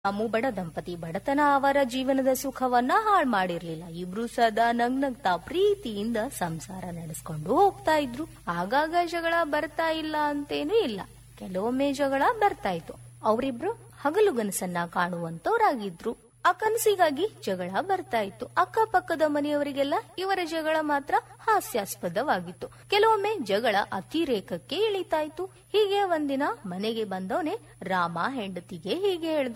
ರಾಮು ಬಡ ದಂಪತಿ. ಬಡತನ ಅವರ ಜೀವನದ ಸುಖವನ್ನ ಹಾಳು ಮಾಡಿರ್ಲಿಲ್ಲ. ಇಬ್ರು ಸದಾ ನಗ್ನಗ್ತಾ ಪ್ರೀತಿಯಿಂದ ಸಂಸಾರ ನಡೆಸ್ಕೊಂಡು ಹೋಗ್ತಾ ಇದ್ರು. ಆಗಾಗ ಜಗಳ ಬರ್ತಾ ಇಲ್ಲ ಅಂತೇನೂ ಇಲ್ಲ, ಕೆಲವೊಮ್ಮೆ ಜಗಳ ಬರ್ತಾ ಇತ್ತು. ಅವರಿಬ್ರು ಹಗಲುಗನಸನ್ನ ಕಾಣುವಂತವರಾಗಿದ್ರು. ಆ ಕನಸಿಗಾಗಿ ಜಗಳ ಬರ್ತಾ ಇತ್ತು. ಅಕ್ಕಪಕ್ಕದ ಮನೆಯವರಿಗೆಲ್ಲ ಇವರ ಜಗಳ ಮಾತ್ರ ಹಾಸ್ಯಾಸ್ಪದವಾಗಿತ್ತು. ಕೆಲವೊಮ್ಮೆ ಜಗಳ ಅತಿರೇಕಕ್ಕೆ ಇಳಿತಾ ಇತ್ತು. ಹೀಗೆ ಒಂದಿನ ಮನೆಗೆ ಬಂದವನೇ ರಾಮ ಹೆಂಡತಿಗೆ ಹೀಗೆ ಹೇಳ್ದ,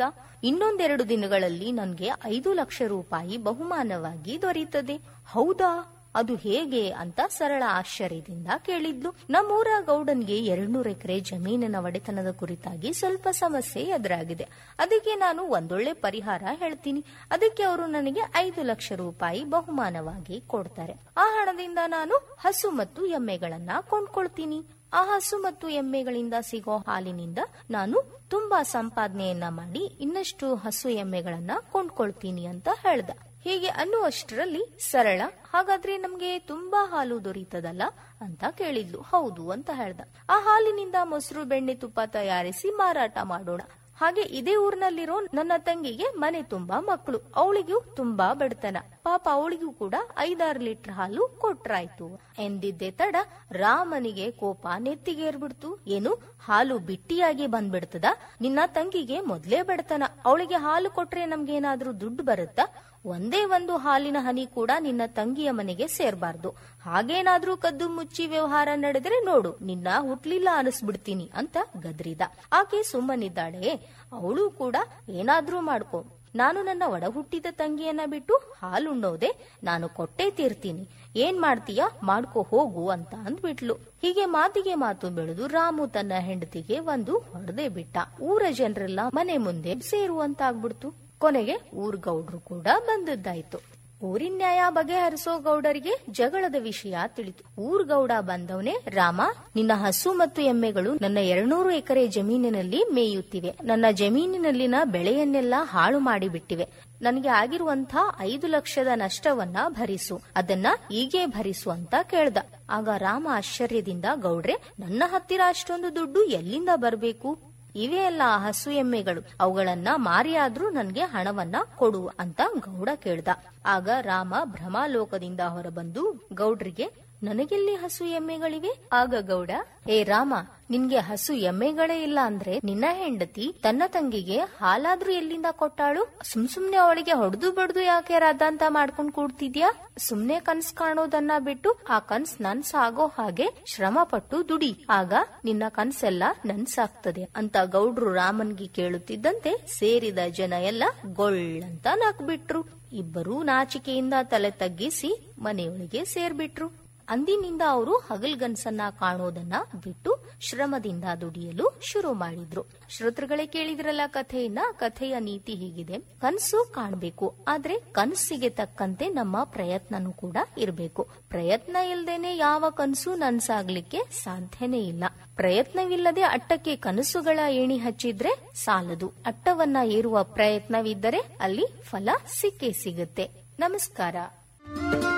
2 ದಿನಗಳಲ್ಲಿ ನನ್ಗೆ 5 ಲಕ್ಷ ರೂಪಾಯಿ ಬಹುಮಾನವಾಗಿ ದೊರೆಯುತ್ತದೆ. ಹೌದಾ, ಅದು ಹೇಗೆ ಅಂತ ಸರಳ ಆಶ್ಚರ್ಯದಿಂದ ಕೇಳಿದ್ಲು. ನಮ್ಮೂರ ಗೌಡನ್ಗೆ 200 ಎಕರೆ ಜಮೀನಿನ ಒಡೆತನದ ಕುರಿತಾಗಿ ಸ್ವಲ್ಪ ಸಮಸ್ಯೆ ಎದುರಾಗಿದೆ. ಅದಕ್ಕೆ ನಾನು ಒಂದೊಳ್ಳೆ ಪರಿಹಾರ ಹೇಳ್ತೀನಿ. ಅದಕ್ಕೆ ಅವರು ನನಗೆ 5 ಲಕ್ಷ ರೂಪಾಯಿ ಬಹುಮಾನವಾಗಿ ಕೊಡ್ತಾರೆ. ಆ ಹಣದಿಂದ ನಾನು ಹಸು ಮತ್ತು ಎಮ್ಮೆಗಳನ್ನ ಕೊಂಡ್ಕೊಳ್ತೀನಿ. ಆ ಹಸು ಮತ್ತು ಎಮ್ಮೆಗಳಿಂದ ಸಿಗೋ ಹಾಲಿನಿಂದ ನಾನು ತುಂಬಾ ಸಂಪಾದನೆಯನ್ನ ಮಾಡಿ ಇನ್ನಷ್ಟು ಹಸು ಎಮ್ಮೆಗಳನ್ನ ಕೊಂಡ್ಕೊಳ್ತೀನಿ ಅಂತ ಹೇಳ್ದ. ಹೀಗೆ ಅನ್ನುವಷ್ಟರಲ್ಲಿ ಸರಳ, ಹಾಗಾದ್ರೆ ನಮ್ಗೆ ತುಂಬಾ ಹಾಲು ದೊರೀತದಲ್ಲ ಅಂತ ಕೇಳಿದ್ಲು. ಹೌದು ಅಂತ ಹೇಳ್ದ. ಆ ಹಾಲಿನಿಂದ ಮೊಸರು, ಬೆಣ್ಣೆ, ತುಪ್ಪ ತಯಾರಿಸಿ ಮಾರಾಟ ಮಾಡೋಣ. ಹಾಗೆ ಇದೇ ಊರಿನಲ್ಲಿರೋ ನನ್ನ ತಂಗಿಗೆ ಮನೆ ತುಂಬಾ ಮಕ್ಕಳು, ಅವಳಿಗೂ ತುಂಬಾ ಬಡತನ. ಪಾಪ ಅವಳಿಗೂ ಕೂಡ 5-6 ಲೀಟರ್ ಹಾಲು ಕೊಟ್ರಾಯ್ತು ಎಂದಿದ್ದೆ ತಡ ರಾಮನಿಗೆ ಕೋಪ ನೆತ್ತಿಗೇರ್ಬಿಡ್ತು. ಏನು, ಹಾಲು ಬಿಟ್ಟಿಯಾಗಿ ಬಂದ್ಬಿಡ್ತದ? ನಿನ್ನ ತಂಗಿಗೆ ಮೊದ್ಲೇ ಬಡತನ, ಅವಳಿಗೆ ಹಾಲು ಕೊಟ್ರೆ ನಮ್ಗೇನಾದ್ರೂ ದುಡ್ಡು ಬರುತ್ತಾ? ಒಂದೇ ಒಂದು ಹಾಲಿನ ಹನಿ ಕೂಡ ನಿನ್ನ ತಂಗಿಯ ಮನೆಗೆ ಸೇರ್ಬಾರ್ದು. ಹಾಗೇನಾದ್ರೂ ಕದ್ದು ಮುಚ್ಚಿ ವ್ಯವಹಾರ ನಡೆದ್ರೆ ನೋಡು, ನಿನ್ನ ಹುಟ್ಲಿಲ್ಲ ಅನಿಸ್ಬಿಡ್ತೀನಿ ಅಂತ ಗದ್ರಿದ. ಆಕೆ ಸುಮ್ಮನಿದ್ದಾಳೆ. ಅವಳು ಕೂಡ ಏನಾದ್ರೂ ಮಾಡ್ಕೊ, ನಾನು ನನ್ನ ಒಡ ಹುಟ್ಟಿದ ತಂಗಿಯನ್ನ ಬಿಟ್ಟು ಹಾಲುಣ್ಣೋದೆ ನಾನು ಕೊಟ್ಟೇ ತೀರ್ತೀನಿ, ಏನ್ ಮಾಡ್ತೀಯಾ ಮಾಡ್ಕೊ ಹೋಗು ಅಂತ ಅಂದ್ಬಿಟ್ಲು. ಹೀಗೆ ಮಾತಿಗೆ ಮಾತು ಬೆಳೆದು ರಾಮು ತನ್ನ ಹೆಂಡತಿಗೆ ಒಂದು ಹೊಡೆದೇ ಬಿಟ್ಟ. ಊರ ಜನರೆಲ್ಲ ಮನೆ ಮುಂದೆ ಸೇರುವಂತಾಗ್ಬಿಡ್ತು. ಕೊನೆಗೆ ಊರ್ ಗೌಡ್ರು ಕೂಡ ಬಂದದ್ದಾಯ್ತು. ಊರಿನ ನ್ಯಾಯ ಬಗೆಹರಿಸೋ ಗೌಡರಿಗೆ ಜಗಳದ ವಿಷಯ ತಿಳಿತು. ಊರ್ ಗೌಡ ಬಂದವನೇ, ರಾಮ, ನಿನ್ನ ಹಸು ಮತ್ತು ಎಮ್ಮೆಗಳು ನನ್ನ 200 ಎಕರೆ ಜಮೀನಿನಲ್ಲಿ ಮೇಯುತ್ತಿವೆ. ನನ್ನ ಜಮೀನಿನಲ್ಲಿನ ಬೆಳೆಯನ್ನೆಲ್ಲ ಹಾಳು ಮಾಡಿಬಿಟ್ಟಿವೆ. ನನಗೆ ಆಗಿರುವಂತಹ 5 ಲಕ್ಷದ ನಷ್ಟವನ್ನ ಭರಿಸು, ಅದನ್ನ ಈಗೇ ಭರಿಸು ಅಂತ ಕೇಳ್ದ. ಆಗ ರಾಮ ಆಶ್ಚರ್ಯದಿಂದ, ಗೌಡ್ರೆ, ನನ್ನ ಹತ್ತಿರ ಅಷ್ಟೊಂದು ದುಡ್ಡು ಎಲ್ಲಿಂದ ಬರಬೇಕು? ಇವೇ ಅಲ್ಲ ಹಸು ಎಮ್ಮೆಗಳು, ಅವುಗಳನ್ನ ಮಾರಿಯಾದ್ರೂ ನನ್ಗೆ ಹಣವನ್ನ ಕೊಡು ಅಂತ ಗೌಡ ಕೇಳ್ದ. ಆಗ ರಾಮ ಭ್ರಮಾಲೋಕದಿಂದ ಹೊರಬಂದು ಗೌಡ್ರಿಗೆ, ನನಗೆಲ್ಲಿ ಹಸು ಎಮ್ಮೆಗಳಿವೆ? ಆಗ ಗೌಡ, ಏ ರಾಮ, ನಿನ್ಗೆ ಹಸು ಎಮ್ಮೆಗಳೇ ಇಲ್ಲ ಅಂದ್ರೆ ನಿನ್ನ ಹೆಂಡತಿ ತನ್ನ ತಂಗಿಗೆ ಹಾಲಾದ್ರೂ ಎಲ್ಲಿಂದ ಕೊಟ್ಟಾಳು? ಸುಮ್ನೆ ಅವಳಿಗೆ ಹೊಡೆದು ಬಡ್ದು ಯಾಕೆ ರಾಧಾಂತ ಮಾಡ್ಕೊಂಡ್ ಕೂಡ್ತಿದ್ಯಾ? ಸುಮ್ನೆ ಕನ್ಸ್ ಕಾಣೋದನ್ನ ಬಿಟ್ಟು ಆ ಕನ್ಸ್ ನನ್ಸಾಗೋ ಹಾಗೆ ಶ್ರಮ ಪಟ್ಟು ದುಡಿ, ಆಗ ನಿನ್ನ ಕನ್ಸೆಲ್ಲ ನನ್ಸಾಗ್ತದೆ ಅಂತ ಗೌಡ್ರು ರಾಮನ್ಗೆ ಕೇಳುತ್ತಿದ್ದಂತೆ ಸೇರಿದ ಜನ ಎಲ್ಲ ಗೊಳ್ಳಂತ ನಕ್ಬಿಟ್ರು. ಇಬ್ಬರೂ ನಾಚಿಕೆಯಿಂದ ತಲೆ ತಗ್ಗಿಸಿ ಮನೆಯೊಳಗೆ ಸೇರ್ಬಿಟ್ರು. ಅಂದಿನಿಂದ ಅವರು ಹಗಲ್ಗನ್ಸನ್ನ ಕಾಣೋದನ್ನ ಬಿಟ್ಟು ಶ್ರಮದಿಂದ ದುಡಿಯಲು ಶುರು ಮಾಡಿದ್ರು. ಶ್ರೋತೃಗಳೇ, ಕೇಳಿದ್ರಲ್ಲ ಕಥೆಯನ್ನ. ಕಥೆಯ ನೀತಿ ಹೀಗಿದೆ: ಕನಸು ಕಾಣಬೇಕು, ಆದ್ರೆ ಕನಸಿಗೆ ತಕ್ಕಂತೆ ನಮ್ಮ ಪ್ರಯತ್ನನೂ ಕೂಡ ಇರಬೇಕು. ಪ್ರಯತ್ನ ಇಲ್ದೇನೆ ಯಾವ ಕನಸು ನನ್ಸಾಗ್ಲಿಕ್ಕೆ ಸಾಧ್ಯನೇ ಇಲ್ಲ. ಪ್ರಯತ್ನವಿಲ್ಲದೆ ಅಟ್ಟಕ್ಕೆ ಕನಸುಗಳ ಏಣಿ ಹಚ್ಚಿದ್ರೆ ಸಾಲದು. ಅಟ್ಟವನ್ನ ಏರುವ ಪ್ರಯತ್ನವಿದ್ದರೆ ಅಲ್ಲಿ ಫಲ ಸಿಕ್ಕೇ ಸಿಗುತ್ತೆ. ನಮಸ್ಕಾರ.